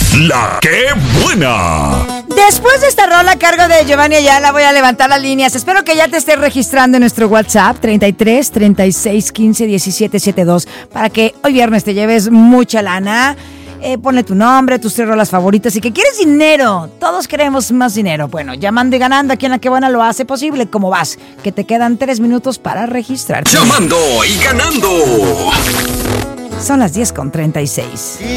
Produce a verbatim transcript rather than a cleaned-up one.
La que buena. Después de esta rola a cargo de Giovanni Ayala, voy a levantar las líneas. Espero que ya te estés registrando en nuestro WhatsApp treinta y tres, treinta y seis, quince, diecisiete, setenta y dos para que hoy viernes te lleves mucha lana. Eh, ponle tu nombre, tus tres rolas favoritas y que quieres dinero. Todos queremos más dinero. Bueno, llamando y ganando, aquí en La Que Buena lo hace posible. ¿Cómo vas? Que te quedan tres minutos para registrarte. Llamando y ganando. Son las diez con treinta y seis.